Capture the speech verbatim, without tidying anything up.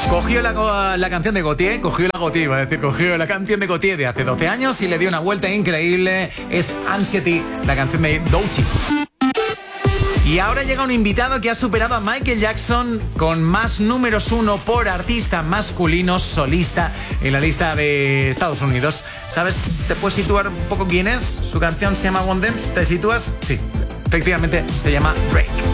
Cogió la, la canción de Gautier, cogió la Gautier, iba a decir, cogió la canción de Gautier de hace doce años y le dio una vuelta increíble. Es Anxiety, la canción de Doechii. Y ahora llega un invitado que ha superado a Michael Jackson con más números uno por artista masculino solista en la lista de Estados Unidos. ¿Sabes? ¿Te puedes situar un poco quién es? Su canción se llama One Dance. ¿Te sitúas? Sí, efectivamente se llama Drake.